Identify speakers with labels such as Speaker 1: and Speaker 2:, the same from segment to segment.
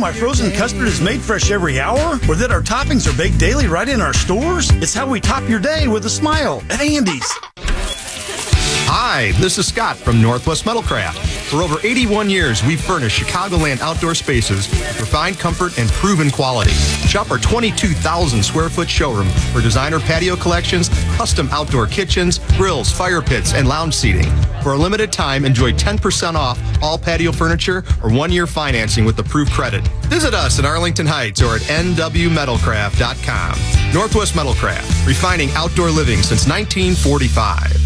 Speaker 1: why frozen custard is made fresh every hour? Or that our toppings are baked daily right in our stores? It's how we top your day with a smile at Andy's.
Speaker 2: Hi, this is Scott from Northwest Metalcraft. For over 81 years, we've furnished Chicagoland outdoor spaces with refined comfort and proven quality. Shop our 22,000 square foot showroom for designer patio collections, custom outdoor kitchens, grills, fire pits, and lounge seating. For a limited time, enjoy 10% off all patio furniture or 1-year financing with approved credit. Visit us in Arlington Heights or at nwmetalcraft.com. Northwest Metalcraft, refining outdoor living since 1945.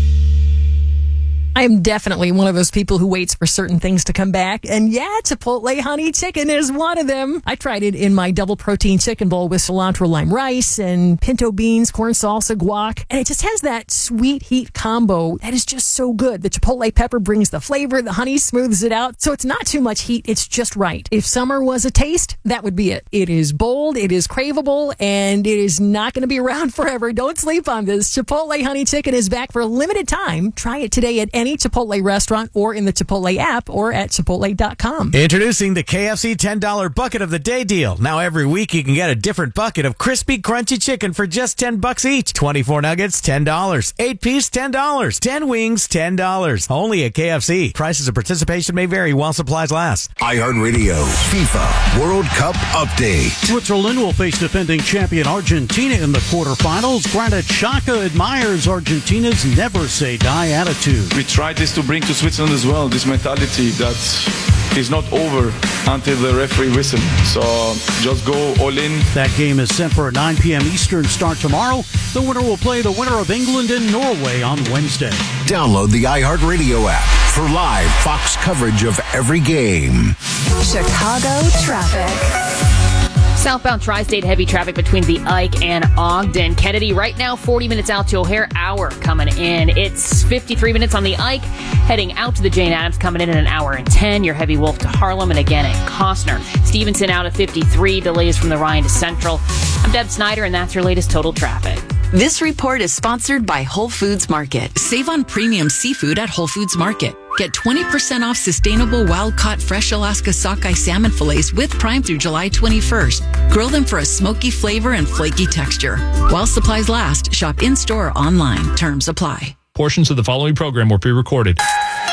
Speaker 3: I am definitely one of those people who waits for certain things to come back. And yeah, Chipotle honey chicken is one of them. I tried it in my double protein chicken bowl with cilantro lime rice and pinto beans, corn salsa, guac. And it just has that sweet heat combo that is just so good. The Chipotle pepper brings the flavor. The honey smooths it out. So it's not too much heat. It's just right. If summer was a taste, that would be it. It is bold. It is craveable. And it is not going to be around forever. Don't sleep on this. Chipotle honey chicken is back for a limited time. Try it today at any Chipotle restaurant or in the Chipotle app or at Chipotle.com.
Speaker 4: Introducing the KFC $10 Bucket of the Day deal. Now every week you can get a different bucket of crispy, crunchy chicken for just $10 each. 24 nuggets, $10. 8-piece, $10. 10 wings, $10. Only at KFC. Prices and participation may vary while supplies last.
Speaker 5: iHeartRadio FIFA World Cup Update.
Speaker 6: Switzerland will face defending champion Argentina in the quarterfinals. Granit Xhaka admires Argentina's never-say-die attitude.
Speaker 7: We tried this to bring to Switzerland as well, this mentality that is not over until the referee whistles. So just go all in.
Speaker 6: That game is set for a 9 p.m. Eastern start tomorrow. The winner will play the winner of England and Norway on Wednesday.
Speaker 5: Download the iHeartRadio app for live Fox coverage of every game.
Speaker 8: Chicago traffic.
Speaker 9: Southbound Tri-State heavy traffic between the Ike and Ogden. Kennedy, right now, 40 minutes out to O'Hare, hour coming in. It's 53 minutes on the Ike, heading out to the Jane Addams, coming in an hour and 10. Your heavy Wolf to Harlem, and again at Costner. Stevenson out at 53, delays from the Ryan to Central. I'm Deb Snyder, and that's your latest total traffic.
Speaker 8: This report is sponsored by Whole Foods Market. Save on premium seafood at Whole Foods Market. Get 20% off sustainable wild-caught fresh Alaska sockeye salmon fillets with Prime through July 21st. Grill them for a smoky flavor and flaky texture. While supplies last, shop in-store or online. Terms apply.
Speaker 10: Portions of the following program were pre-recorded.